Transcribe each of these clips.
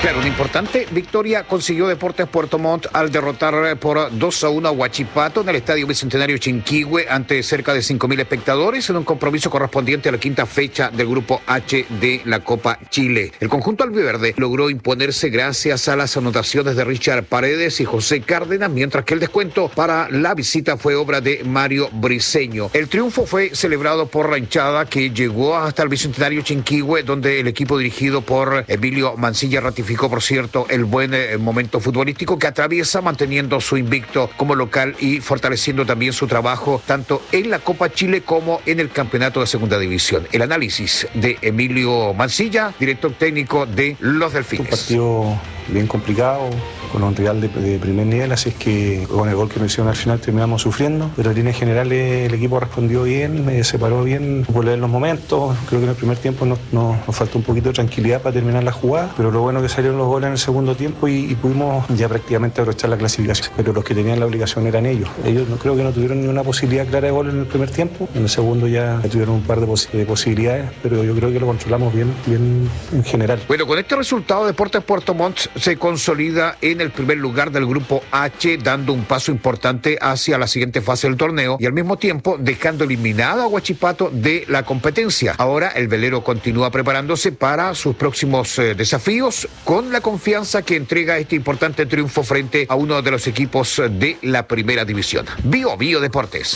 Claro, una importante victoria consiguió Deportes Puerto Montt al derrotar por 2-1 a Huachipato en el Estadio Bicentenario Chinquihue ante cerca de 5.000 espectadores en un compromiso correspondiente a la quinta fecha del Grupo H de la Copa Chile. El conjunto albiverde logró imponerse gracias a las anotaciones de Richard Paredes y José Cárdenas, mientras que el descuento para la visita fue obra de Mario Briceño. El triunfo fue celebrado por la hinchada que llegó hasta el Bicentenario Chinquihue, donde el equipo dirigido por Emilio Mancilla ratificó, por cierto, el buen momento futbolístico que atraviesa, manteniendo su invicto como local y fortaleciendo también su trabajo tanto en la Copa Chile como en el campeonato de segunda división. El análisis de Emilio Mancilla, director técnico de los Delfines. Un partido bien complicado, con un rival de primer nivel, así es que con el gol que nos hicieron al final terminamos sufriendo, pero en líneas generales el equipo respondió bien, se paró bien, por leer los momentos. Creo que en el primer tiempo nos faltó un poquito de tranquilidad para terminar la jugada, pero lo bueno que salieron los goles en el segundo tiempo y pudimos ya prácticamente aprovechar la clasificación, pero los que tenían la obligación eran ellos. Ellos creo que no tuvieron ni una posibilidad clara de gol en el primer tiempo, en el segundo ya tuvieron un par de posibilidades, pero yo creo que lo controlamos bien en general. Bueno, con este resultado Deportes Puerto Montt se consolida en el primer lugar del Grupo H, dando un paso importante hacia la siguiente fase del torneo y al mismo tiempo dejando eliminado a Huachipato de la competencia. Ahora el velero continúa preparándose para sus próximos desafíos con la confianza que entrega este importante triunfo frente a uno de los equipos de la primera división. Bio Deportes.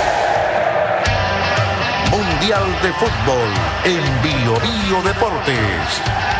Mundial de Fútbol en Bio Deportes.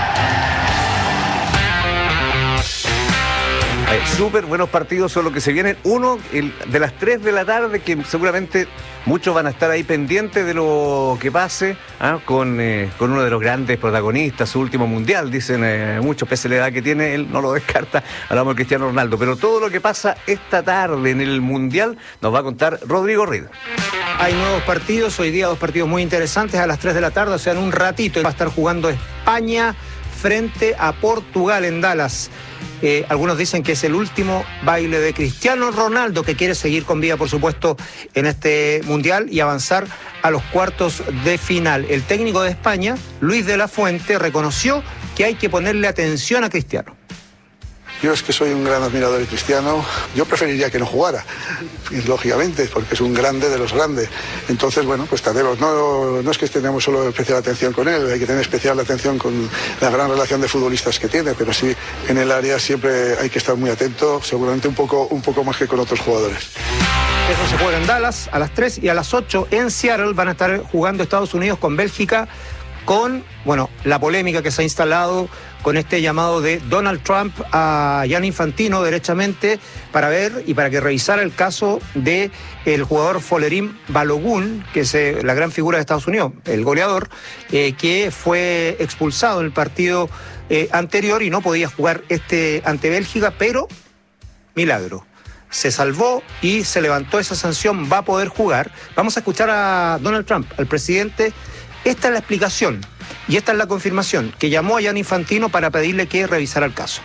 Súper buenos partidos son los que se vienen. Uno, el de las 3 de la tarde, que seguramente muchos van a estar ahí pendientes de lo que pase, con uno de los grandes protagonistas, su último mundial, dicen muchos, pese a la edad que tiene, él no lo descarta, hablamos de Cristiano Ronaldo. Pero todo lo que pasa esta tarde en el mundial nos va a contar Rodrigo Reed. Hay nuevos partidos, hoy día 2 partidos muy interesantes a las 3 de la tarde, o sea, en un ratito va a estar jugando España frente a Portugal en Dallas. Algunos dicen que es el último baile de Cristiano Ronaldo, que quiere seguir con vida, por supuesto, en este mundial y avanzar a los cuartos de final. El técnico de España, Luis de la Fuente, reconoció que hay que ponerle atención a Cristiano. Yo es que soy un gran admirador de Cristiano. Yo preferiría que no jugara, lógicamente, porque es un grande de los grandes. Entonces, bueno, pues tendremos, no es que tengamos solo especial atención con él, hay que tener especial atención con la gran relación de futbolistas que tiene, pero sí, en el área siempre hay que estar muy atento, seguramente un poco más que con otros jugadores. Eso se juega en Dallas a las 3 y a las 8 en Seattle van a estar jugando Estados Unidos con Bélgica, con, bueno, la polémica que se ha instalado con este llamado de Donald Trump a Gianni Infantino derechamente para ver y para que revisara el caso de el jugador Folarin Balogun, que es la gran figura de Estados Unidos, el goleador, que fue expulsado en el partido anterior y no podía jugar ante Bélgica, pero milagro. Se salvó y se levantó esa sanción, va a poder jugar. Vamos a escuchar a Donald Trump, al presidente. Esta es la explicación y esta es la confirmación, que llamó a Gianni Infantino para pedirle que revisara el caso.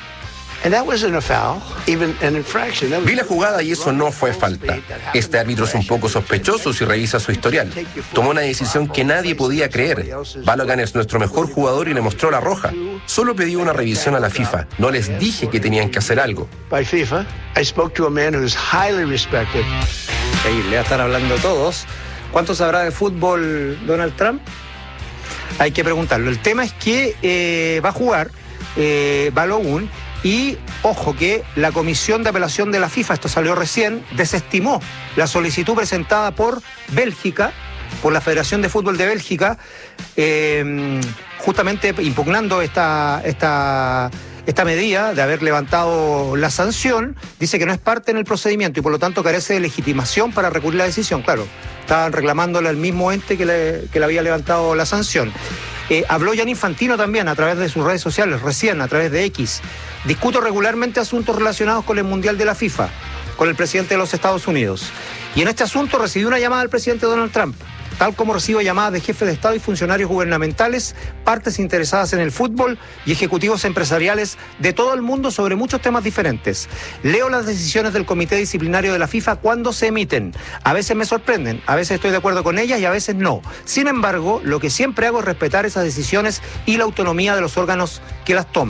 Vi la jugada y eso no fue falta. Este árbitro es un poco sospechoso si revisa su historial. Tomó una decisión que nadie podía creer. Balogun es nuestro mejor jugador y le mostró la roja. Solo pedí una revisión a la FIFA. No les dije que tenían que hacer algo. Ahí le va a estar hablando todos. ¿Cuánto sabrá de fútbol Donald Trump? Hay que preguntarlo. El tema es que va a jugar Balogun y, ojo, que la Comisión de Apelación de la FIFA, esto salió recién, desestimó la solicitud presentada por Bélgica, por la Federación de Fútbol de Bélgica, justamente impugnando esta medida de haber levantado la sanción. Dice que no es parte en el procedimiento y por lo tanto carece de legitimación para recurrir la decisión. Claro, estaban reclamándole al mismo ente que le había levantado la sanción. Habló Gianni Infantino también a través de sus redes sociales, recién a través de X. Discuto regularmente asuntos relacionados con el Mundial de la FIFA, con el presidente de los Estados Unidos. Y en este asunto recibí una llamada del presidente Donald Trump, tal como recibo llamadas de jefes de Estado y funcionarios gubernamentales, partes interesadas en el fútbol y ejecutivos empresariales de todo el mundo sobre muchos temas diferentes. Leo las decisiones del Comité Disciplinario de la FIFA cuando se emiten. A veces me sorprenden, a veces estoy de acuerdo con ellas y a veces no. Sin embargo, lo que siempre hago es respetar esas decisiones y la autonomía de los órganos que las toman.